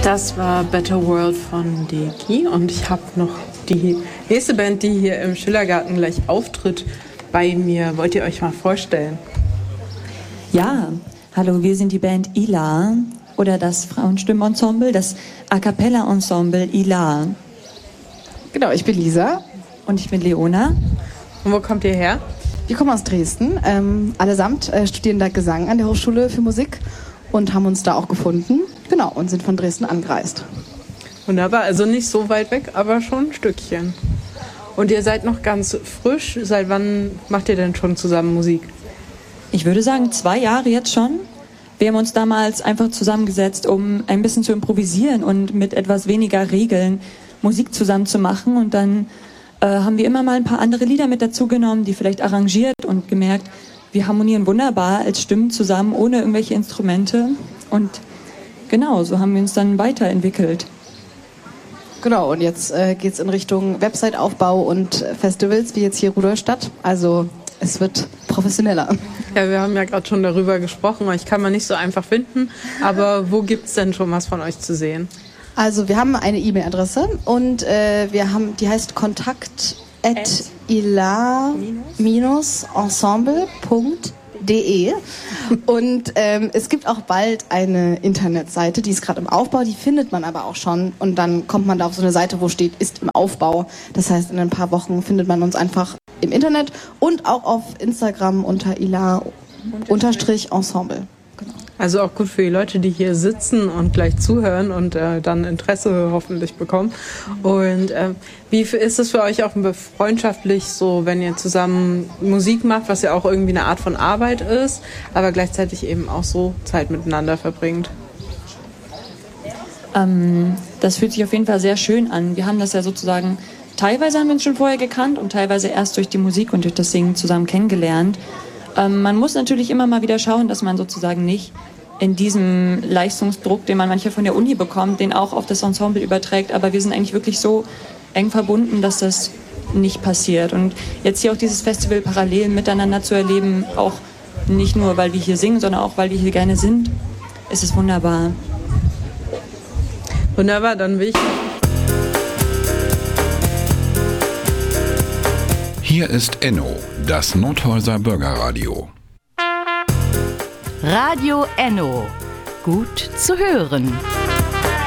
Das war Better World von Deki und ich habe noch die nächste Band, die hier im Schillergarten gleich auftritt, bei mir. Wollt ihr euch mal vorstellen? Ja, hallo, wir sind die Band Ila oder das Frauenstimmenensemble, das A Cappella Ensemble Ila. Genau, ich bin Lisa. Und ich bin Leona. Und wo kommt ihr her? Wir kommen aus Dresden, allesamt studieren da Gesang an der Hochschule für Musik und haben uns da auch gefunden. Genau, und sind von Dresden angereist. Wunderbar, also nicht so weit weg, aber schon ein Stückchen. Und ihr seid noch ganz frisch. Seit wann macht ihr denn schon zusammen Musik? Ich würde sagen 2 Jahre jetzt schon. Wir haben uns damals einfach zusammengesetzt, um ein bisschen zu improvisieren und mit etwas weniger Regeln Musik zusammen zu machen. Und dann haben wir immer mal ein paar andere Lieder mit dazu genommen, die vielleicht arrangiert und gemerkt, wir harmonieren wunderbar als Stimmen zusammen, ohne irgendwelche Instrumente. Und genau, so haben wir uns dann weiterentwickelt. Genau, und jetzt geht's in Richtung Website-Aufbau und Festivals, wie jetzt hier Rudolstadt. Also es wird professioneller. Ja, wir haben ja gerade schon darüber gesprochen. Ich kann man nicht so einfach finden. Aber wo gibt's denn schon was von euch zu sehen? Also wir haben eine E-Mail-Adresse und die heißt kontakt@ila-ensemble.de und es gibt auch bald eine Internetseite, die ist gerade im Aufbau, die findet man aber auch schon und dann kommt man da auf so eine Seite, wo steht, ist im Aufbau. Das heißt, in ein paar Wochen findet man uns einfach im Internet und auch auf Instagram unter ila-ensemble. Genau. Also auch gut für die Leute, die hier sitzen und gleich zuhören und dann Interesse hoffentlich bekommen. Und wie ist es für euch auch freundschaftlich so, wenn ihr zusammen Musik macht, was ja auch irgendwie eine Art von Arbeit ist, aber gleichzeitig eben auch so Zeit miteinander verbringt? Das fühlt sich auf jeden Fall sehr schön an. Wir haben das ja sozusagen, teilweise haben wir uns schon vorher gekannt und teilweise erst durch die Musik und durch das Singen zusammen kennengelernt. Man muss natürlich immer mal wieder schauen, dass man sozusagen nicht in diesem Leistungsdruck, den man manchmal von der Uni bekommt, den auch auf das Ensemble überträgt. Aber wir sind eigentlich wirklich so eng verbunden, dass das nicht passiert. Und jetzt hier auch dieses Festival parallel miteinander zu erleben, auch nicht nur, weil wir hier singen, sondern auch, weil wir hier gerne sind, ist es wunderbar. Wunderbar, dann will ich... Hier ist Enno, das Nordhäuser Bürgerradio. Radio Enno. Gut zu hören.